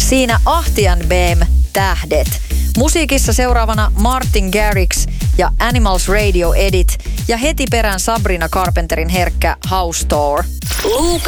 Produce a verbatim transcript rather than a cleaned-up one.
Siinä Ahtian Beam tähdet. Musiikissa seuraavana Martin Garrix ja Animals Radio Edit ja heti perään Sabrina Carpenterin herkkä House Tour. Loop